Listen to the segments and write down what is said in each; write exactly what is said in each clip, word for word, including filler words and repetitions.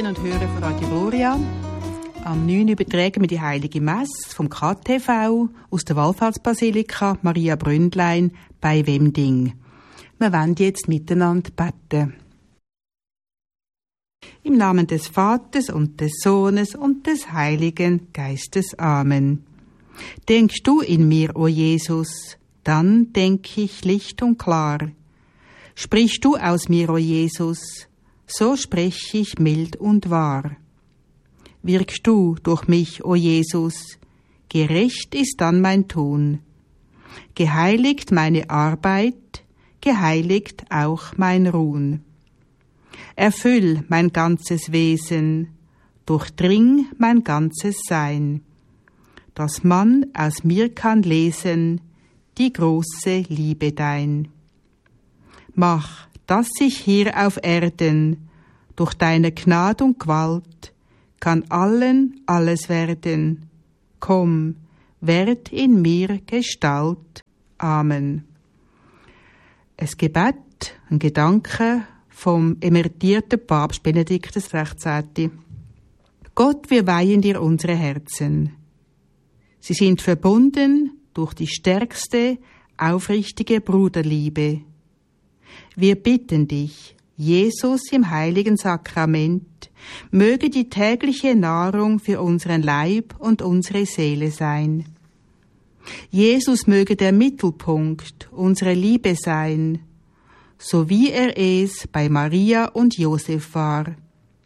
Hörerinnen und Hörer von Radio Gloria. Am neun übertragen wir die Heilige Messe vom K T V aus der Wallfahrtsbasilika Maria Bründlein bei Wemding. Wir wollen jetzt miteinander beten. Im Namen des Vaters und des Sohnes und des Heiligen Geistes. Amen. Denkst du in mir, o Jesus, dann denk ich licht und klar. Sprichst du aus mir, o Jesus, so sprech ich mild und wahr. Wirkst du durch mich, o Jesus, gerecht ist dann mein Tun. Geheiligt meine Arbeit, geheiligt auch mein Ruhen. Erfüll mein ganzes Wesen, durchdring mein ganzes Sein, dass man aus mir kann lesen, die große Liebe dein. Mach, dass ich hier auf Erden, durch deine Gnad und Gewalt, kann allen alles werden. Komm, werd in mir Gestalt. Amen. Ein Gebet, ein Gedanke vom emeritierten Papst Benedikt der sechzehnten. Gott, wir weihen dir unsere Herzen. Sie sind verbunden durch die stärkste, aufrichtige Bruderliebe. Wir bitten dich, Jesus im heiligen Sakrament, möge die tägliche Nahrung für unseren Leib und unsere Seele sein. Jesus möge der Mittelpunkt unserer Liebe sein, so wie er es bei Maria und Josef war.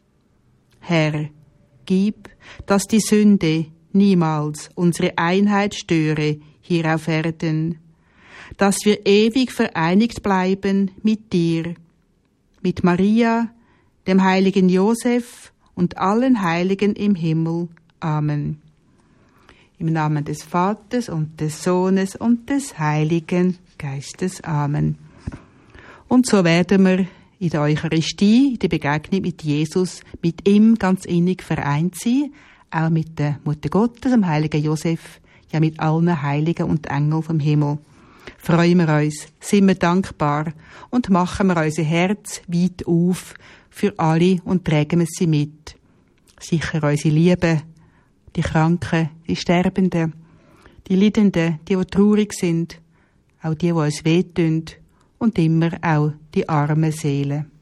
Herr, gib, dass die Sünde niemals unsere Einheit störe hier auf Erden, dass wir ewig vereinigt bleiben mit dir, mit Maria, dem heiligen Josef und allen Heiligen im Himmel. Amen. Im Namen des Vaters und des Sohnes und des Heiligen Geistes. Amen. Und so werden wir in der Eucharistie, in der Begegnung mit Jesus, mit ihm ganz innig vereint sein, auch mit der Mutter Gottes, dem heiligen Josef, ja mit allen Heiligen und Engeln vom Himmel. Freuen wir uns, sind wir dankbar und machen wir unser Herz weit auf für alle und tragen wir sie mit. Sicher unsere Lieben, die Kranken, die Sterbenden, die Leidenden, die, die traurig sind, auch die, die uns wehtun, und immer auch die armen Seelen.